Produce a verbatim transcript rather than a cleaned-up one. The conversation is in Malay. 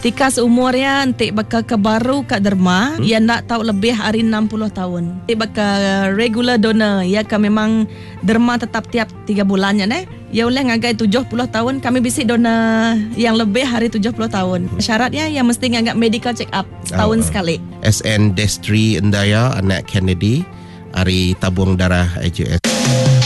Tika seumurnya nanti bakal ke baru kat derma, hmm? yang nak tahu lebih hari enam puluh tahun. Nanti bakal regular donor, ya kan memang derma tetap tiap tiga bulannya ne. Ya oleh ngagai tujuh puluh tahun kami bisik donor yang lebih hari tujuh puluh tahun. Syaratnya yang mesti ngagak medical check up setahun oh, sekali. S N Destri Endaya, anak Kennedy, hari tabung darah A J S.